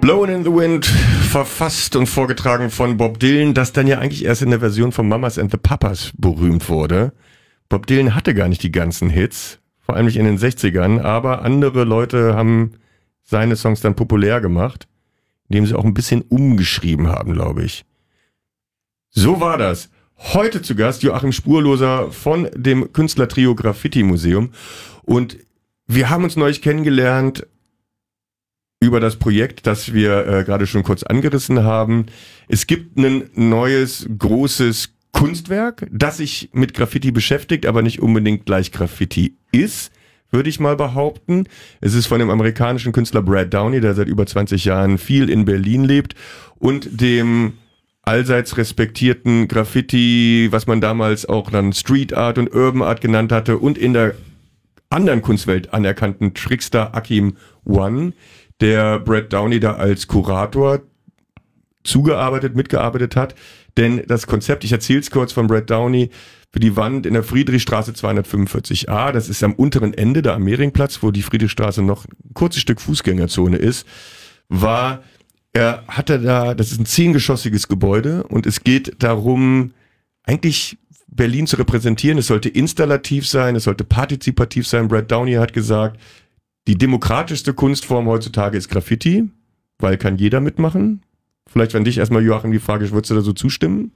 Blowin' in the Wind, verfasst und vorgetragen von Bob Dylan, das dann ja eigentlich erst in der Version von Mamas and the Papas berühmt wurde. Bob Dylan hatte gar nicht die ganzen Hits, vor allem nicht in den 60ern, aber andere Leute haben seine Songs dann populär gemacht, indem sie auch ein bisschen umgeschrieben haben, glaube ich. So war das. Heute zu Gast Joachim Spurloser von dem Künstlertrio Graffiti Museum, und wir haben uns neulich kennengelernt über das Projekt, das wir gerade schon kurz angerissen haben. Es gibt ein neues, großes Kunstwerk, das sich mit Graffiti beschäftigt, aber nicht unbedingt gleich Graffiti ist, würde ich mal behaupten. Es ist von dem amerikanischen Künstler Brad Downey, der seit über 20 Jahren viel in Berlin lebt, und dem allseits respektierten Graffiti, was man damals auch dann Street Art und Urban Art genannt hatte, und in der anderen Kunstwelt anerkannten Trickster Akim One, der Brad Downey da als Kurator mitgearbeitet hat. Denn das Konzept, ich erzähle es kurz, von Brad Downey für die Wand in der Friedrichstraße 245a, das ist am unteren Ende da am Mehringplatz, wo die Friedrichstraße noch ein kurzes Stück Fußgängerzone ist, das ist ein 10-geschossiges Gebäude, und es geht darum, eigentlich Berlin zu repräsentieren. Es sollte installativ sein, es sollte partizipativ sein. Brad Downey hat gesagt, die demokratischste Kunstform heutzutage ist Graffiti, weil kann jeder mitmachen. Vielleicht an dich erstmal, Joachim, die Frage, würdest du da so zustimmen?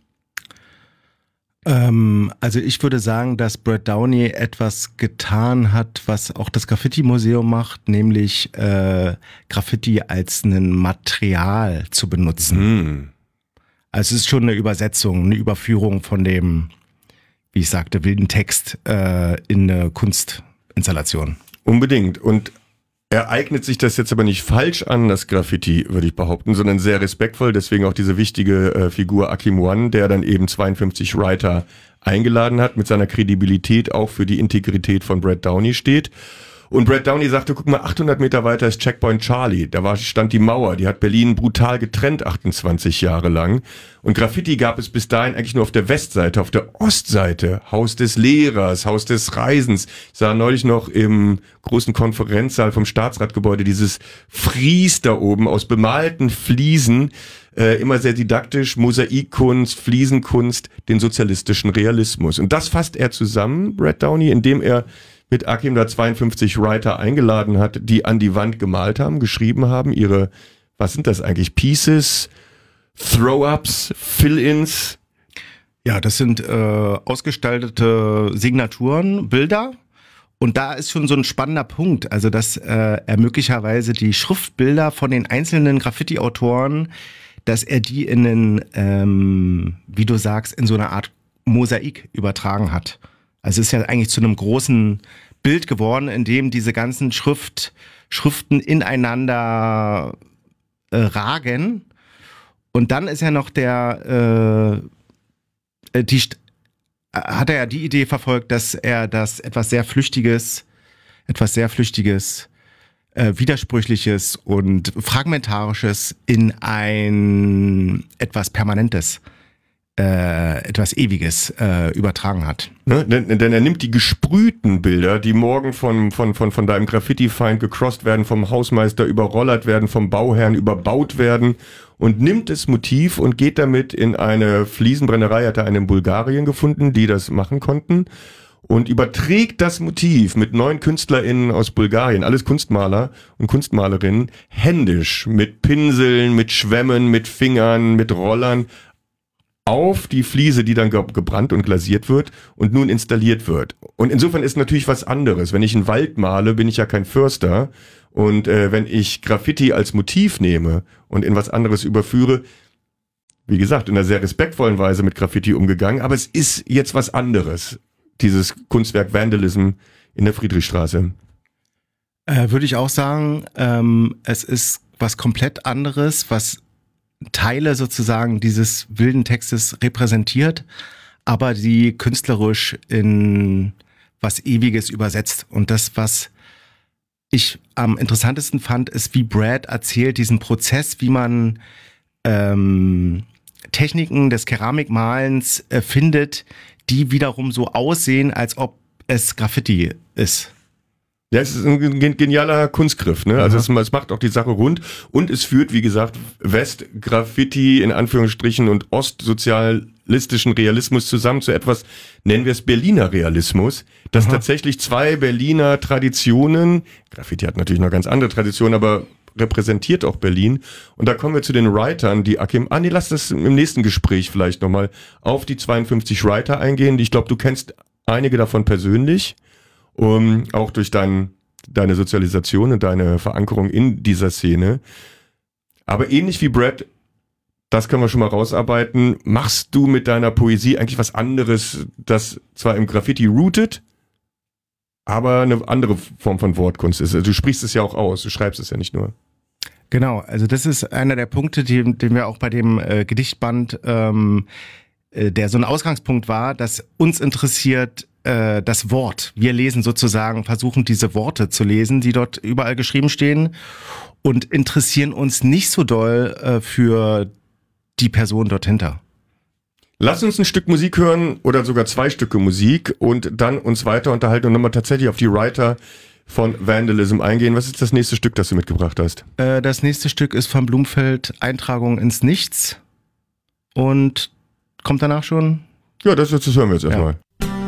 Also ich würde sagen, dass Brad Downey etwas getan hat, was auch das Graffiti-Museum macht, nämlich Graffiti als ein Material zu benutzen. Also es ist schon eine Übersetzung, eine Überführung von dem, wie ich sagte, wilden Text in eine Kunstinstallation. Unbedingt. Und er eignet sich das jetzt aber nicht falsch an, das Graffiti, würde ich behaupten, sondern sehr respektvoll. Deswegen auch diese wichtige Figur Akim One, der dann eben 52 Writer eingeladen hat, mit seiner Kredibilität auch für die Integrität von Brad Downey steht. Und Brad Downey sagte, guck mal, 800 Meter weiter ist Checkpoint Charlie. Stand die Mauer, die hat Berlin brutal getrennt, 28 Jahre lang. Und Graffiti gab es bis dahin eigentlich nur auf der Westseite. Auf der Ostseite, Haus des Lehrers, Haus des Reisens. Ich sah neulich noch im großen Konferenzsaal vom Staatsratgebäude dieses Fries da oben aus bemalten Fliesen, immer sehr didaktisch, Mosaikkunst, Fliesenkunst, den sozialistischen Realismus. Und das fasst er zusammen, Brad Downey, indem er mit Akim da 52 Writer eingeladen hat, die an die Wand gemalt haben, geschrieben haben, ihre, was sind das eigentlich, Pieces, Throw-Ups, Fill-Ins? Ja, das sind ausgestaltete Signaturen, Bilder. Und da ist schon so ein spannender Punkt, also dass er möglicherweise die Schriftbilder von den einzelnen Graffiti-Autoren, dass er die in einen, wie du sagst, in so eine Art Mosaik übertragen hat. Also es ist ja eigentlich zu einem großen Bild geworden, in dem diese ganzen Schriften ineinander ragen. Und dann ist ja noch hat er ja die Idee verfolgt, dass er das etwas sehr Flüchtiges, Widersprüchliches und Fragmentarisches in ein etwas Permanentes, etwas Ewiges übertragen hat. Ne? Denn er nimmt die gesprühten Bilder, die morgen von deinem Graffiti-Feind gecrossed werden, vom Hausmeister überrollert werden, vom Bauherrn überbaut werden, und nimmt das Motiv und geht damit in eine Fliesenbrennerei, hat er eine in Bulgarien gefunden, die das machen konnten, und überträgt das Motiv mit 9 KünstlerInnen aus Bulgarien, alles Kunstmaler und Kunstmalerinnen, händisch, mit Pinseln, mit Schwämmen, mit Fingern, mit Rollern, auf die Fliese, die dann gebrannt und glasiert wird und nun installiert wird. Und insofern ist natürlich was anderes. Wenn ich einen Wald male, bin ich ja kein Förster. Und wenn ich Graffiti als Motiv nehme und in was anderes überführe, wie gesagt, in einer sehr respektvollen Weise mit Graffiti umgegangen, aber es ist jetzt was anderes, dieses Kunstwerk Vandalism in der Friedrichstraße. Würde ich auch sagen, es ist was komplett anderes, was Teile sozusagen dieses wilden Textes repräsentiert, aber die künstlerisch in was Ewiges übersetzt. Und das, was ich am interessantesten fand, ist, wie Brad erzählt diesen Prozess, wie man Techniken des Keramikmalens findet, die wiederum so aussehen, als ob es Graffiti ist. Ja, es ist ein genialer Kunstgriff, ne? Also es macht auch die Sache rund und es führt, wie gesagt, West-Graffiti in Anführungsstrichen und ostsozialistischen Realismus zusammen zu etwas, nennen wir es Berliner Realismus, dass tatsächlich zwei Berliner Traditionen, Graffiti hat natürlich noch ganz andere Traditionen, aber repräsentiert auch Berlin. Und da kommen wir zu den Writern, die Akim, lass das im nächsten Gespräch vielleicht nochmal auf die 52 Writer eingehen. Ich glaube, du kennst einige davon persönlich. Auch durch deine Sozialisation und deine Verankerung in dieser Szene. Aber ähnlich wie Brad, das können wir schon mal rausarbeiten, machst du mit deiner Poesie eigentlich was anderes, das zwar im Graffiti rootet, aber eine andere Form von Wortkunst ist. Also du sprichst es ja auch aus, du schreibst es ja nicht nur. Genau, also das ist einer der Punkte, den wir auch bei dem Gedichtband, der so ein Ausgangspunkt war, dass uns interessiert, das Wort. Wir lesen sozusagen, versuchen diese Worte zu lesen, die dort überall geschrieben stehen und interessieren uns nicht so doll für die Person dort hinter. Lass uns ein Stück Musik hören oder sogar 2 Stücke Musik und dann uns weiter unterhalten und nochmal tatsächlich auf die Writer von Vandalism eingehen. Was ist das nächste Stück, das du mitgebracht hast? Das nächste Stück ist von Blumfeld, Eintragung ins Nichts und kommt danach schon? Ja, das hören wir jetzt erstmal. Ja.